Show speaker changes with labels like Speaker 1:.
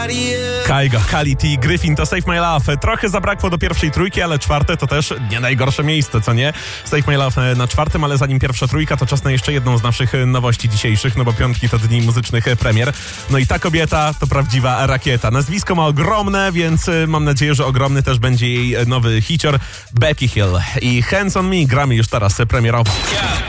Speaker 1: Kaigo, Khalid i Gryffin to Save My Love. Trochę zabrakło do pierwszej trójki, ale czwarte to też nie najgorsze miejsce, co nie? Save My Love na czwartym, ale zanim pierwsza trójka, to czas na jeszcze jedną z naszych nowości dzisiejszych, no bo piątki to dni muzycznych premier. No i ta kobieta to prawdziwa rakieta. Nazwisko ma ogromne, więc mam nadzieję, że ogromny też będzie jej nowy hicior Becky Hill. I Hands on Me gramy już teraz premierowo.